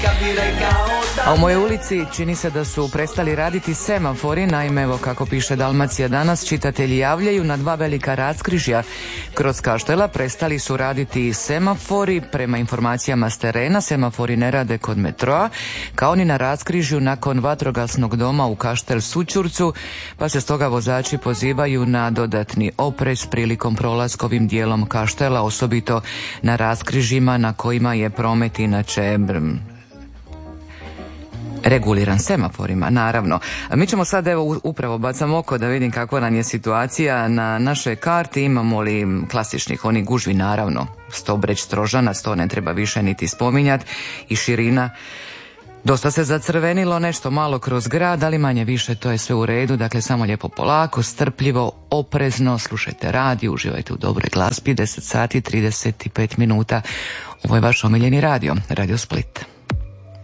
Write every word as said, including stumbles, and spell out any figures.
A u mojoj ulici čini se da su prestali raditi semafori, naime evo kako piše Dalmacija danas, čitatelji javljaju na dva velika raskrižja kroz Kaštela prestali su raditi semafori, prema informacijama s terena semafori ne rade kod metroa, kao ni na raskrižju nakon vatrogasnog doma u Kaštel Sućurcu, pa se stoga vozači pozivaju na dodatni oprez prilikom prolaska ovim dijelom Kaštela, osobito na raskrižjima na kojima je promet inače reguliran semaforima, naravno. Mi ćemo sad evo upravo bacam oko da vidim kakva nam je situacija na našoj karti, imamo li klasičnih onih gužvi, naravno, Stobreć Strožanac, to ne treba više niti spominjati, i širina. Dosta se zacrvenilo, nešto malo kroz grad, ali manje više to je sve u redu, dakle samo lijepo polako, strpljivo, oprezno, slušajte radio, uživajte u dobroj glazbi, deset sati, trideset pet minuta. Ovo je vaš omiljeni radio, Radio Split.